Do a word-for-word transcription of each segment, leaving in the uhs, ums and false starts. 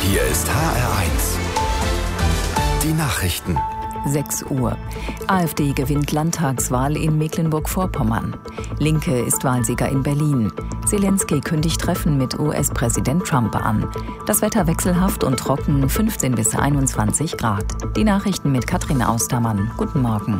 Hier ist H R eins. Die Nachrichten. sechs Uhr. AfD gewinnt Landtagswahl in Mecklenburg-Vorpommern. Linke ist Wahlsieger in Berlin. Zelensky kündigt Treffen mit U S-Präsident Trump an. Das Wetter wechselhaft und trocken, fünfzehn bis einundzwanzig Grad. Die Nachrichten mit Katrin Austermann. Guten Morgen.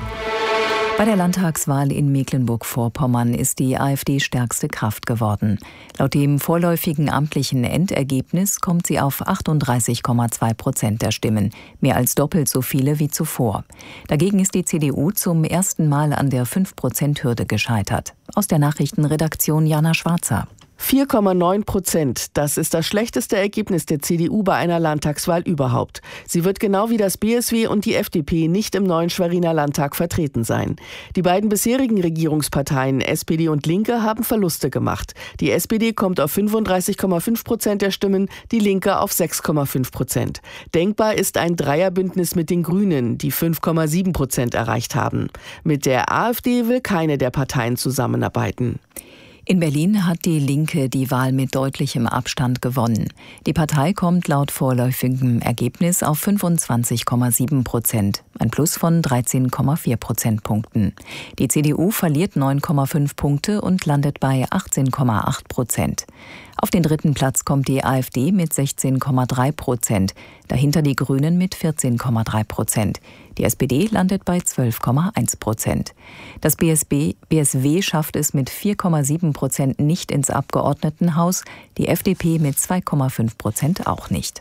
Bei der Landtagswahl in Mecklenburg-Vorpommern ist die AfD stärkste Kraft geworden. Laut dem vorläufigen amtlichen Endergebnis kommt sie auf achtunddreißig Komma zwei Prozent der Stimmen, mehr als doppelt so viele wie zuvor. Dagegen ist die C D U zum ersten Mal an der fünf Prozent Hürde gescheitert. Aus der Nachrichtenredaktion Jana Schwarzer. vier Komma neun Prozent. Das ist das schlechteste Ergebnis der C D U bei einer Landtagswahl überhaupt. Sie wird genau wie das B S W und die F D P nicht im neuen Schweriner Landtag vertreten sein. Die beiden bisherigen Regierungsparteien S P D und Linke haben Verluste gemacht. Die S P D kommt auf fünfunddreißig Komma fünf Prozent der Stimmen, die Linke auf sechs Komma fünf Prozent. Denkbar ist ein Dreierbündnis mit den Grünen, die fünf Komma sieben Prozent erreicht haben. Mit der AfD will keine der Parteien zusammenarbeiten. In Berlin hat die Linke die Wahl mit deutlichem Abstand gewonnen. Die Partei kommt laut vorläufigem Ergebnis auf fünfundzwanzig Komma sieben Prozent, ein Plus von dreizehn Komma vier Prozentpunkten. Die C D U verliert neun Komma fünf Punkte und landet bei achtzehn Komma acht Prozent. Auf den dritten Platz kommt die AfD mit sechzehn Komma drei Prozent, dahinter die Grünen mit vierzehn Komma drei Prozent. Die S P D landet bei zwölf Komma eins Prozent. Das B S B, B S W schafft es mit vier Komma sieben Prozent nicht ins Abgeordnetenhaus, die F D P mit zwei Komma fünf Prozent auch nicht.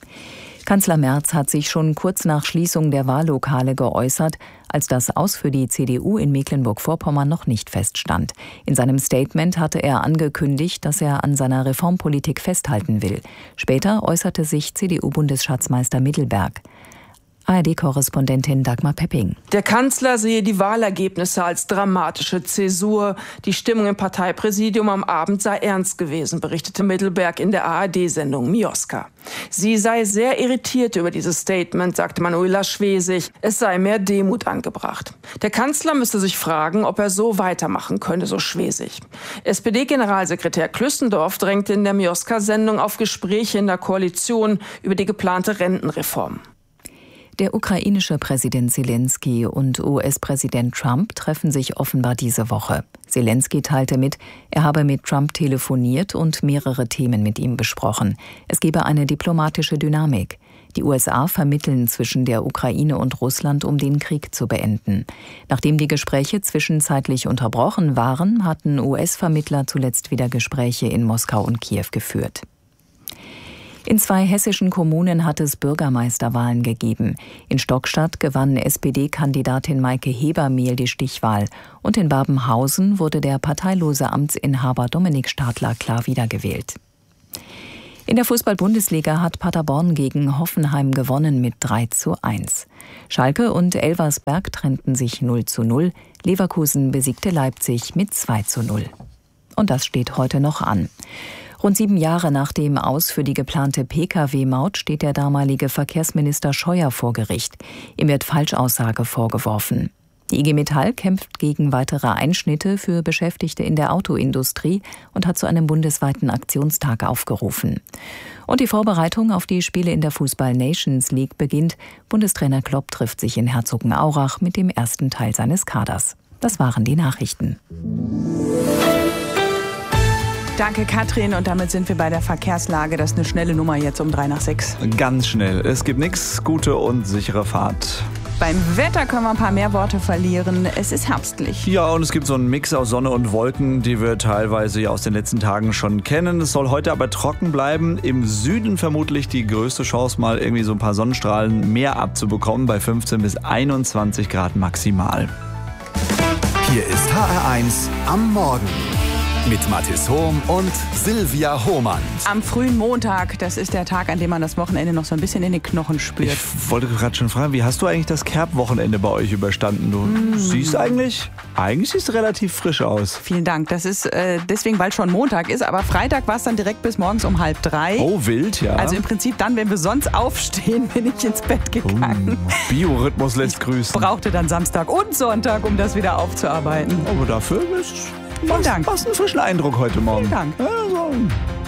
Kanzler Merz hat sich schon kurz nach Schließung der Wahllokale geäußert, als das Aus für die C D U in Mecklenburg-Vorpommern noch nicht feststand. In seinem Statement hatte er angekündigt, dass er an seiner Reformpolitik festhalten will. Später äußerte sich C D U-Bundesschatzmeister Mittelberg. A R D-Korrespondentin Dagmar Pepping. Der Kanzler sehe die Wahlergebnisse als dramatische Zäsur. Die Stimmung im Parteipräsidium am Abend sei ernst gewesen, berichtete Mittelberg in der A R D-Sendung Mioska. Sie sei sehr irritiert über dieses Statement, sagte Manuela Schwesig. Es sei mehr Demut angebracht. Der Kanzler müsste sich fragen, ob er so weitermachen könne, so Schwesig. S P D-Generalsekretär Klüssendorf drängte in der Mioska-Sendung auf Gespräche in der Koalition über die geplante Rentenreform. Der ukrainische Präsident Zelensky und U S-Präsident Trump treffen sich offenbar diese Woche. Zelensky teilte mit, er habe mit Trump telefoniert und mehrere Themen mit ihm besprochen. Es gebe eine diplomatische Dynamik. Die U S A vermitteln zwischen der Ukraine und Russland, um den Krieg zu beenden. Nachdem die Gespräche zwischenzeitlich unterbrochen waren, hatten U S-Vermittler zuletzt wieder Gespräche in Moskau und Kiew geführt. In zwei hessischen Kommunen hat es Bürgermeisterwahlen gegeben. In Stockstadt gewann S P D-Kandidatin Maike Hebermehl die Stichwahl. Und in Babenhausen wurde der parteilose Amtsinhaber Dominik Stadler klar wiedergewählt. In der Fußball-Bundesliga hat Paderborn gegen Hoffenheim gewonnen mit drei zu eins. Schalke und Elversberg trennten sich null zu null. Leverkusen besiegte Leipzig mit zwei zu null. Und das steht heute noch an. Rund sieben Jahre nach dem Aus für die geplante P K W-Maut steht der damalige Verkehrsminister Scheuer vor Gericht. Ihm wird Falschaussage vorgeworfen. Die I G Metall kämpft gegen weitere Einschnitte für Beschäftigte in der Autoindustrie und hat zu einem bundesweiten Aktionstag aufgerufen. Und die Vorbereitung auf die Spiele in der Fußball-Nations League beginnt. Bundestrainer Klopp trifft sich in Herzogenaurach mit dem ersten Teil seines Kaders. Das waren die Nachrichten. Danke, Katrin. Und damit sind wir bei der Verkehrslage. Das ist eine schnelle Nummer jetzt um drei nach sechs. Ganz schnell. Es gibt nichts. Gute und sichere Fahrt. Beim Wetter können wir ein paar mehr Worte verlieren. Es ist herbstlich. Ja, und es gibt so einen Mix aus Sonne und Wolken, die wir teilweise ja aus den letzten Tagen schon kennen. Es soll heute aber trocken bleiben. Im Süden vermutlich die größte Chance, mal irgendwie so ein paar Sonnenstrahlen mehr abzubekommen. Bei fünfzehn bis einundzwanzig Grad maximal. Hier ist H R eins am Morgen. Mit Mathis Hohm und Silvia Hohmann. Am frühen Montag, das ist der Tag, an dem man das Wochenende noch so ein bisschen in den Knochen spürt. Ich wollte gerade schon fragen, wie hast du eigentlich das Kerb-Wochenende bei euch überstanden? Du mm. siehst eigentlich, eigentlich siehst du relativ frisch aus. Vielen Dank. Das ist äh, deswegen, weil schon Montag ist, aber Freitag war es dann direkt bis morgens um halb drei. Oh, wild, ja. Also im Prinzip dann, wenn wir sonst aufstehen, bin ich ins Bett gegangen. Oh, Biorhythmus lässt ich grüßen. Brauchte dann Samstag und Sonntag, um das wieder aufzuarbeiten. Aber dafür ist Vielen Dank. Hast einen frischen Eindruck heute Morgen. Vielen Dank. Also.